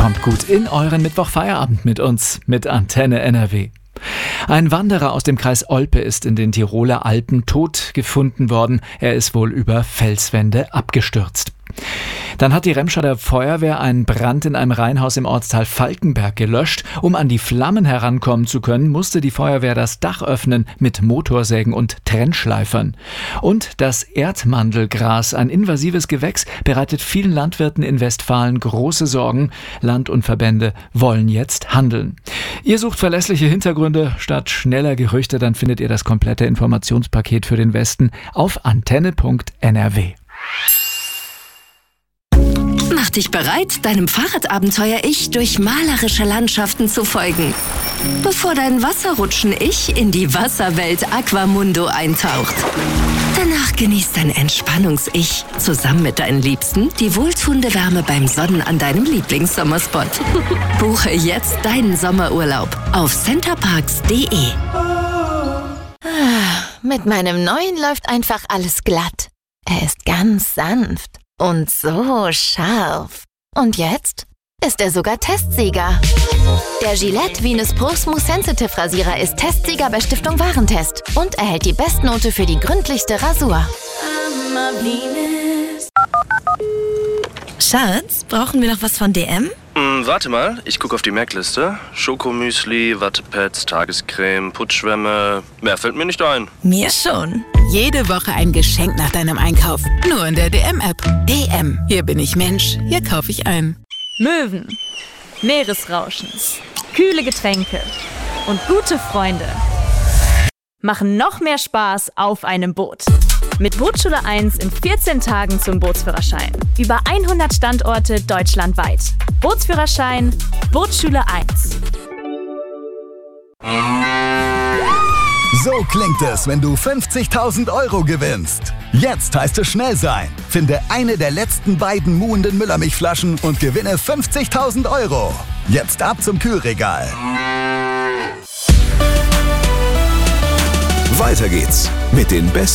Kommt gut in euren Mittwochfeierabend mit uns, mit Antenne NRW. Ein Wanderer aus dem Kreis Olpe ist in den Tiroler Alpen tot gefunden worden. Er ist wohl über Felswände abgestürzt. Dann hat die Remscheider Feuerwehr einen Brand in einem Reihenhaus im Ortsteil Falkenberg gelöscht. Um an die Flammen herankommen zu können, musste die Feuerwehr das Dach öffnen mit Motorsägen und Trennschleifern. Und das Erdmandelgras, ein invasives Gewächs, bereitet vielen Landwirten in Westfalen große Sorgen. Land und Verbände wollen jetzt handeln. Ihr sucht verlässliche Hintergründe statt schneller Gerüchte, dann findet ihr das komplette Informationspaket für den Westen auf antenne.nrw. Mach dich bereit, deinem Fahrradabenteuer-Ich durch malerische Landschaften zu folgen. Bevor dein Wasserrutschen-Ich in die Wasserwelt Aquamundo eintaucht. Danach genießt dein Entspannungs-Ich zusammen mit deinen Liebsten die wohltuende Wärme beim Sonnen an deinem Lieblingssommerspot. Buche jetzt deinen Sommerurlaub auf centerparks.de. Mit meinem neuen läuft einfach alles glatt. Er ist ganz sanft. Und so scharf. Und jetzt ist er sogar Testsieger. Der Gillette Venus Pro Smooth Sensitive Rasierer ist Testsieger bei Stiftung Warentest und erhält die Bestnote für die gründlichste Rasur. Schatz, brauchen wir noch was von DM? Warte mal, ich gucke auf die Merkliste. Schokomüsli, Wattepads, Tagescreme, Putzschwämme. Mehr fällt mir nicht ein. Mir schon. Jede Woche ein Geschenk nach deinem Einkauf. Nur in der DM-App. DM. Hier bin ich Mensch. Hier kaufe ich ein. Möwen, Meeresrauschen, kühle Getränke und gute Freunde machen noch mehr Spaß auf einem Boot. Mit Bootsschule 1 in 14 Tagen zum Bootsführerschein. Über 100 Standorte deutschlandweit. Bootsführerschein, Bootsschule 1. So klingt es, wenn du 50.000 € gewinnst. Jetzt heißt es schnell sein. Finde eine der letzten beiden muhenden Müllermilchflaschen und gewinne 50.000 €. Jetzt ab zum Kühlregal. Weiter geht's mit den besten